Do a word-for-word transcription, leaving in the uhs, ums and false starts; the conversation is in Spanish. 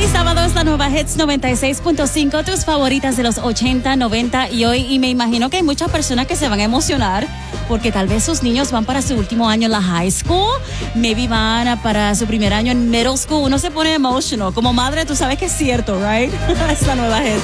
Y sábado es la nueva Hits noventa y seis punto cinco, tus favoritas de los ochenta, noventa y hoy. Y me imagino que hay muchas personas que se van a emocionar porque tal vez sus niños van para su último año en la high school, maybe van para su primer año en middle school. Uno se pone emotional. Como madre, tú sabes que es cierto, right? Es la nueva Hits.